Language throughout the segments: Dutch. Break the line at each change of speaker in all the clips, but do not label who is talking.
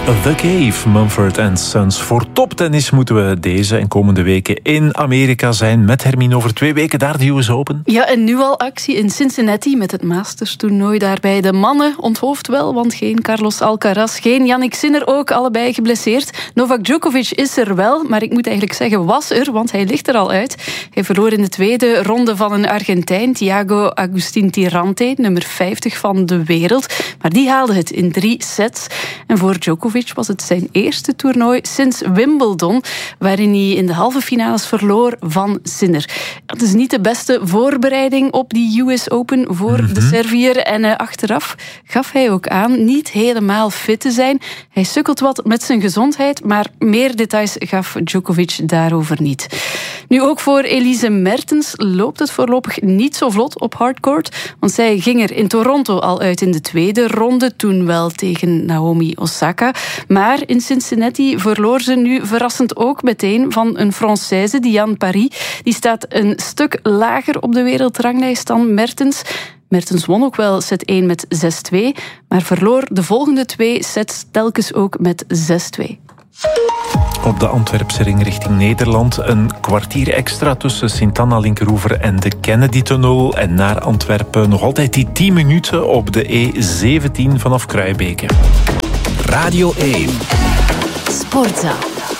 The Cave, Mumford & Sons. Voor toptennis moeten we deze en komende weken in Amerika zijn. Met Hermine over 2 weken daar de US Open.
Ja, en nu al actie in Cincinnati met het Masters-toernooi. Daarbij de mannen onthoofd wel, want geen Carlos Alcaraz, geen Jannik Sinner ook, allebei geblesseerd. Novak Djokovic is er wel, maar ik moet eigenlijk zeggen was er, want hij ligt er al uit. Hij verloor in de tweede ronde van een Argentijn, Thiago Agustín Tirante, nummer 50 van de wereld. Maar die haalde het in 3 sets. En voor Djokovic was het zijn eerste toernooi sinds Wimbledon, waarin hij in de halve finales verloor van Sinner. Het is niet de beste voorbereiding op die US Open voor de Serviër. En achteraf gaf hij ook aan niet helemaal fit te zijn. Hij sukkelt wat met zijn gezondheid, maar meer details gaf Djokovic daarover niet. Nu ook voor Elise Mertens loopt het voorlopig niet zo vlot op hardcourt, want zij ging er in Toronto al uit in de tweede ronde, toen wel tegen Naomi Osaka. Maar in Cincinnati verloor ze nu verrassend ook meteen van een Française, Diane Paris. Die staat een stuk lager op de wereldranglijst dan Mertens. Mertens won ook wel set 1 met 6-2, maar verloor de volgende 2 sets telkens ook met 6-2.
Op de Antwerpse ring richting Nederland. Een kwartier extra tussen Sint-Anna Linkeroever en de Kennedy-tunnel. En naar Antwerpen nog altijd die 10 minuten op de E17 vanaf Kruijbeke.
Radio 1.
Sportza.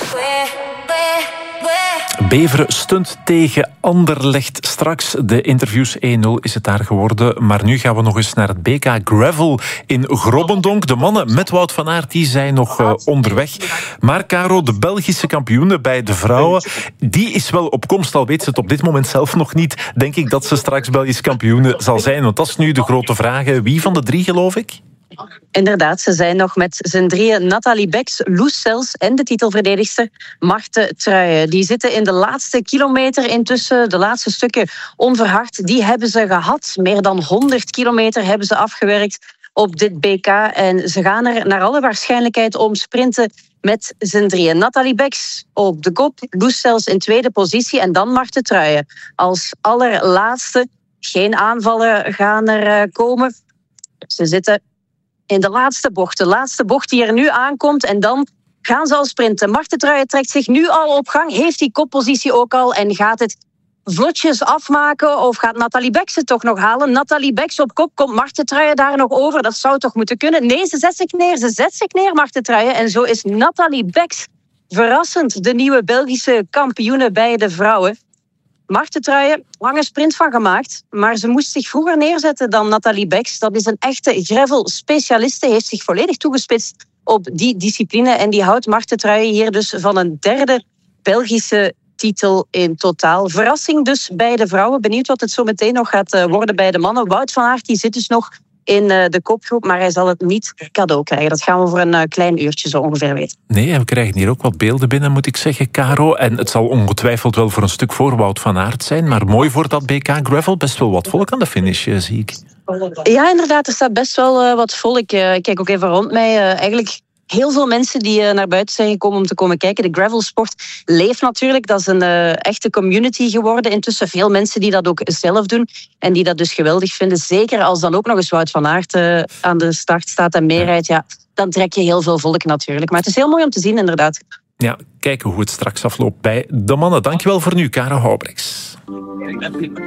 Beveren stunt tegen Anderlecht. Straks de interviews 1-0 is het daar geworden. Maar nu gaan we nog eens naar het BK Gravel in Grobbendonk. De mannen met Wout van Aert die zijn nog onderweg. Maar Caro, de Belgische kampioene bij de vrouwen, die is wel op komst. Al weet ze het op dit moment zelf nog niet. Denk ik dat ze straks Belgisch kampioene zal zijn. Want dat is nu de grote vraag. Wie van de 3, geloof ik?
Inderdaad, ze zijn nog met z'n drieën. Nathalie Beks, Loes Sels en de titelverdedigster Marthe Truijen. Die zitten in de laatste kilometer intussen, de laatste stukken onverhard. Die hebben ze gehad. Meer dan 100 kilometer hebben ze afgewerkt op dit BK. En ze gaan er naar alle waarschijnlijkheid om sprinten met z'n drieën. Nathalie Beks op de kop, Loes Sels in tweede positie en dan Marthe Truijen als allerlaatste. Geen aanvallen gaan er komen. Ze zitten in de laatste bocht die er nu aankomt. En dan gaan ze al sprinten. Marthe Truijen trekt zich nu al op gang. Heeft die koppositie ook al. En gaat het vlotjes afmaken. Of gaat Nathalie Beks het toch nog halen? Nathalie Beks op kop. Komt Marthe Truijen daar nog over? Dat zou toch moeten kunnen? Nee, ze zet zich neer, Marthe Truijen. En zo is Nathalie Beks verrassend de nieuwe Belgische kampioene bij de vrouwen. Marthe Truijen, lange sprint van gemaakt, maar ze moest zich vroeger neerzetten dan Nathalie Beks. Dat is een echte gravel-specialiste, heeft zich volledig toegespitst op die discipline. En die houdt Marthe Truijen hier dus van een 3e Belgische titel in totaal. Verrassing dus bij de vrouwen. Benieuwd wat het zo meteen nog gaat worden bij de mannen. Wout van Aert die zit dus nog in de kopgroep, maar hij zal het niet cadeau krijgen. Dat gaan we voor een klein uurtje zo ongeveer weten.
Nee, we krijgen hier ook wat beelden binnen, moet ik zeggen, Caro. En het zal ongetwijfeld wel voor een stuk voor Wout van Aert zijn, maar mooi voor dat BK Gravel. Best wel wat volk aan de finish, zie ik.
Ja, inderdaad, er staat best wel wat volk. Ik kijk ook even rond mij. Eigenlijk heel veel mensen die naar buiten zijn gekomen om te komen kijken. De gravelsport leeft natuurlijk. Dat is een echte community geworden. Intussen veel mensen die dat ook zelf doen. En die dat dus geweldig vinden. Zeker als dan ook nog eens Wout van Aert aan de start staat en meerijdt. Ja, dan trek je heel veel volk natuurlijk. Maar het is heel mooi om te zien, inderdaad.
Ja, kijken hoe het straks afloopt bij de mannen. Dankjewel voor nu, Caro Houbrechts.